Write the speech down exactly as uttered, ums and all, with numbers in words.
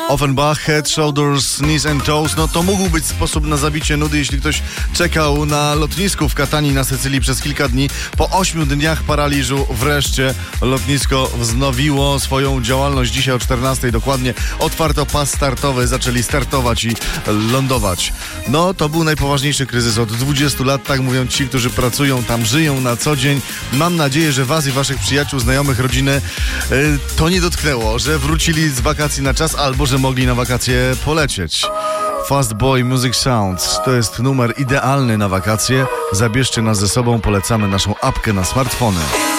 Offenbach, Head, Shoulders, Knees and Toes. No to mógł być sposób na zabicie nudy, jeśli ktoś czekał na lotnisku w Katanii na Sycylii przez kilka dni. Po ośmiu dniach paraliżu wreszcie lotnisko wznowiło swoją działalność. Dzisiaj o czternastej dokładnie otwarto pas startowy, zaczęli startować i lądować. No to był najpoważniejszy kryzys od dwudziestu lat, tak mówią ci, którzy pracują tam, żyją na co dzień. Mam nadzieję, że was i waszych przyjaciół, znajomych, rodziny yy, to nie dotknęło, że wrócili z wakacji na czas albo że mogli na wakacje polecieć. Fast Boy Music Sounds to jest numer idealny na wakacje. Zabierzcie nas ze sobą, polecamy naszą apkę na smartfony.